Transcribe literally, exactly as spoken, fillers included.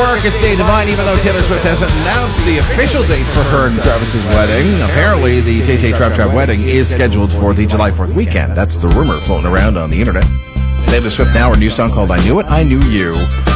York, it's Dave Devine, even though Taylor Swift hasn't announced the official date for her and Travis's wedding. Apparently, the Tay Tay Trav Trav wedding is scheduled for the July fourth weekend. That's the rumor floating around on the internet. It's Taylor Swift now, her new song called I Knew It, I Knew You.